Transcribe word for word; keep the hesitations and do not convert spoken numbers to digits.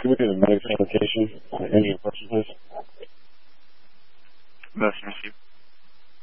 Can we do the medics application in your question, please?